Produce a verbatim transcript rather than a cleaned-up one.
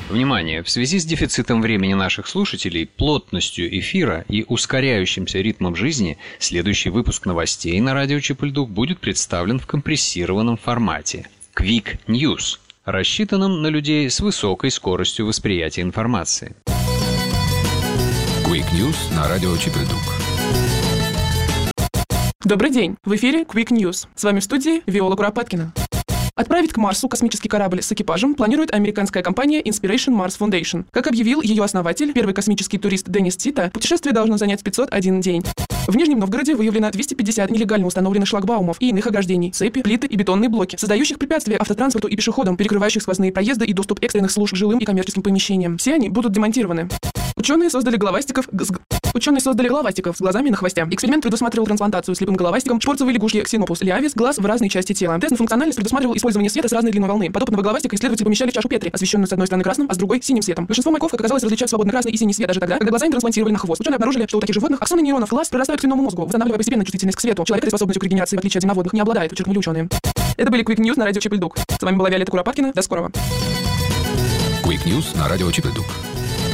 Внимание! В связи с дефицитом времени наших слушателей, плотностью эфира и ускоряющимся ритмом жизни, следующий выпуск новостей на радио Чип-и-Ль-Дук будет представлен в компрессированном формате – Quick News, рассчитанном на людей с высокой скоростью восприятия информации. Quick News на радио Чип-и-Ль-Дук. Добрый день! В эфире Quick News. С вами в студии Виола Куропаткина. Отправить к Марсу космический корабль с экипажем планирует американская компания Inspiration Mars Foundation. Как объявил ее основатель, первый космический турист Деннис Тита, путешествие должно занять пятьсот один день. В Нижнем Новгороде выявлено двести пятьдесят нелегально установленных шлагбаумов и иных ограждений, цепи, плиты и бетонные блоки, создающих препятствия автотранспорту и пешеходам, перекрывающих сквозные проезды и доступ экстренных служб к жилым и коммерческим помещениям. Все они будут демонтированы. Ученые создали головастиков... Ученые создали головастиков с глазами на хвосте. Эксперимент предусматривал трансплантацию слепым головастиком шпорцевой лягушки Xenopus liavis глаз в разные части тела. Тест на функциональность предусматривал использование света с разной длиной волны. Подобного головастика исследователи помещали в чашу Петри, освещенную с одной стороны красным, а с другой синим светом. Большинство майков, как оказалось, различают свободно красный и синий свет даже тогда, когда глаза им трансплантировали на хвост. Ученые обнаружили, что у таких животных аксоны нейронов глаз прорастают к спинному мозгу, восстанавливая постепенно чувствительность к свету. Человек этой способностью к регенерации, в отличие от земноводных, не обладает, подчеркнули ученые. Это были Quick News на радио Чип-и-Ль-Дук. С вами была Виолетта Куропаткина. До скорого. Quick News на радио Чип-и-Ль-Дук.